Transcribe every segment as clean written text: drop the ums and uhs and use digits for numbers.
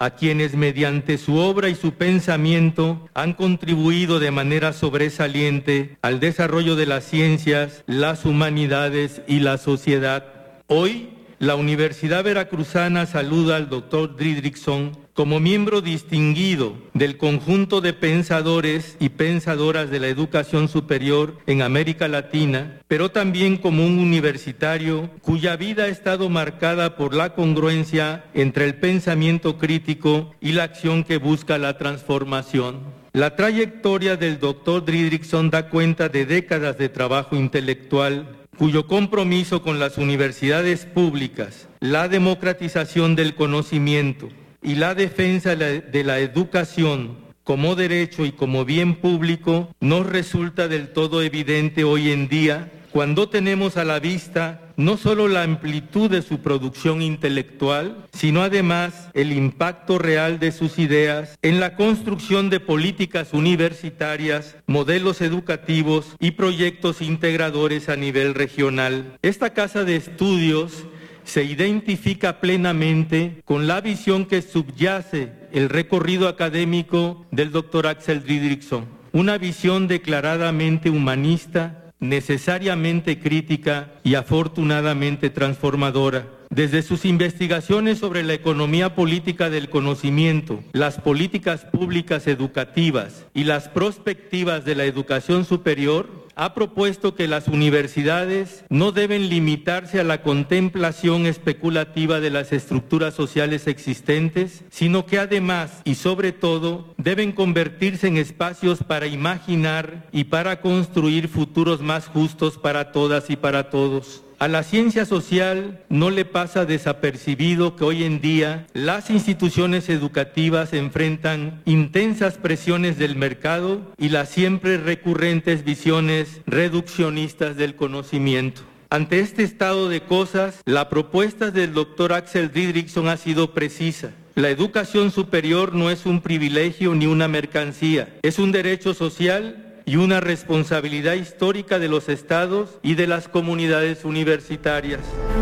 a quienes mediante su obra y su pensamiento han contribuido de manera sobresaliente al desarrollo de las ciencias, las humanidades y la sociedad. Hoy, la Universidad Veracruzana saluda al Dr. Didrikson como miembro distinguido del conjunto de pensadores y pensadoras de la educación superior en América Latina, pero también como un universitario cuya vida ha estado marcada por la congruencia entre el pensamiento crítico y la acción que busca la transformación. La trayectoria del Dr. Didrikson da cuenta de décadas de trabajo intelectual, cuyo compromiso con las universidades públicas, la democratización del conocimiento y la defensa de la educación como derecho y como bien público nos resulta del todo evidente hoy en día cuando tenemos a la vista no solo la amplitud de su producción intelectual, sino además el impacto real de sus ideas en la construcción de políticas universitarias, modelos educativos y proyectos integradores a nivel regional. Esta casa de estudios se identifica plenamente con la visión que subyace el recorrido académico del Dr. Axel Didrikson, una visión declaradamente humanista, necesariamente crítica y afortunadamente transformadora. Desde sus investigaciones sobre la economía política del conocimiento, las políticas públicas educativas y las perspectivas de la educación superior, ha propuesto que las universidades no deben limitarse a la contemplación especulativa de las estructuras sociales existentes, sino que además y sobre todo deben convertirse en espacios para imaginar y para construir futuros más justos para todas y para todos. A la ciencia social no le pasa desapercibido que hoy en día las instituciones educativas enfrentan intensas presiones del mercado y las siempre recurrentes visiones reduccionistas del conocimiento. Ante este estado de cosas, la propuesta del Dr. Axel Didrikson ha sido precisa. La educación superior no es un privilegio ni una mercancía, es un derecho social y una responsabilidad histórica de los estados y de las comunidades universitarias.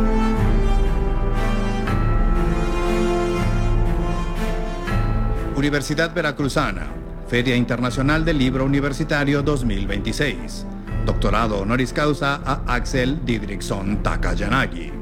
Universidad Veracruzana, Feria Internacional del Libro Universitario 2026. Doctorado honoris causa a Axel Didrikson Takayanagi.